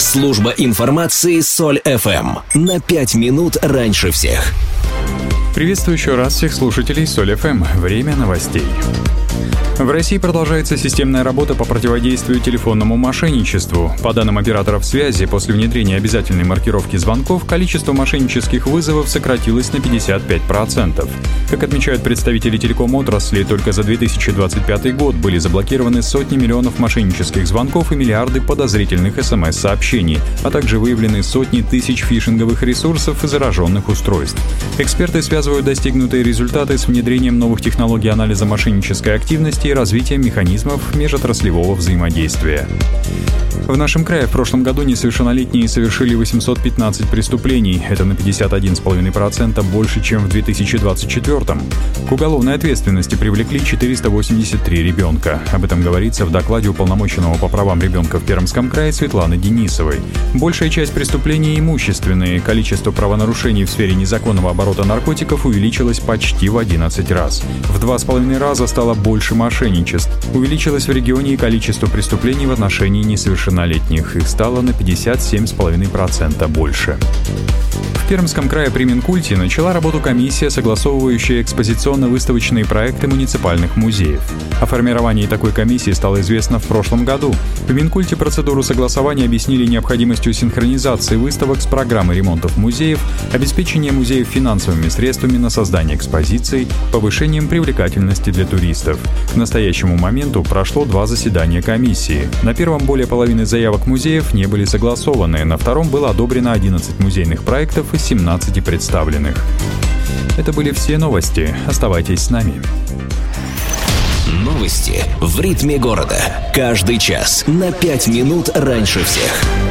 Служба информации Соль ФМ. На 5 минут раньше всех. Приветствую еще раз всех слушателей Соль ФМ. Время новостей. В России продолжается системная работа по противодействию телефонному мошенничеству. По данным операторов связи, после внедрения обязательной маркировки звонков, количество мошеннических вызовов сократилось на 55%. Как отмечают представители телеком-отрасли, только за 2025 год были заблокированы сотни миллионов мошеннических звонков и миллиарды подозрительных СМС-сообщений, а также выявлены сотни тысяч фишинговых ресурсов и зараженных устройств. Эксперты связывают достигнутые результаты с внедрением новых технологий анализа мошеннической активности и развитием механизмов межотраслевого взаимодействия. В нашем крае в прошлом году несовершеннолетние совершили 815 преступлений. Это на 51,5% больше, чем в 2024. К уголовной ответственности привлекли 483 ребенка. Об этом говорится в докладе уполномоченного по правам ребенка в Пермском крае Светланы Денисовой. Большая часть преступлений имущественные. Количество правонарушений в сфере незаконного оборота наркотиков увеличилось почти в 11 раз. В 2,5 раза стало больше мошенничеств. Увеличилось в регионе и количество преступлений в отношении несовершеннолетних. Их стало на 57,5% больше. В Пермском крае при Минкульте начала работу комиссия, согласовывающая экспозиционно-выставочные проекты муниципальных музеев. О формировании такой комиссии стало известно в прошлом году. В Минкульте процедуру согласования объяснили необходимостью синхронизации выставок с программой ремонтов музеев, обеспечения музеев финансовыми средствами на создание экспозиций, повышением привлекательности для туристов. К настоящему моменту прошло 2 заседания комиссии. На первом более половины заявок музеев не были согласованы, на втором было одобрено 11 музейных проектов из 17 представленных. Это были все новости. Оставайтесь с нами. Новости в ритме города. Каждый час на 5 минут раньше всех.